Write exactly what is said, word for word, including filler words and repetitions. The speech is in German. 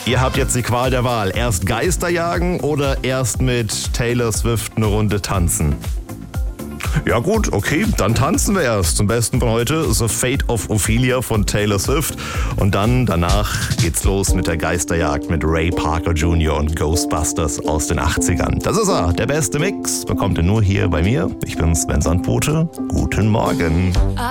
Ihr habt jetzt die Qual der Wahl. Erst Geister jagen oder erst mit Taylor Swift eine Runde tanzen? Ja gut, okay, dann tanzen wir erst. Zum Besten von heute The Fate of Ophelia von Taylor Swift. Und dann, danach geht's los mit der Geisterjagd mit Ray Parker Junior und Ghostbusters aus den achtzigern. Das ist er, der beste Mix. Bekommt ihr nur hier bei mir. Ich bin Sven Sandbote. Guten Morgen.